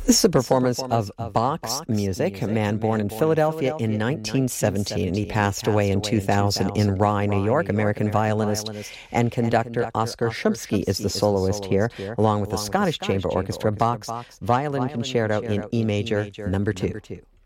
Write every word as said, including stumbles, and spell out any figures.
This is a performance of Bach's music, a man born in Philadelphia in nineteen seventeen, and he passed away in two thousand in Rye, New York. American violinist and conductor Oskar Shumsky is the soloist here, along with the Scottish Chamber Orchestra. Bach's Violin Concerto in E major, number two.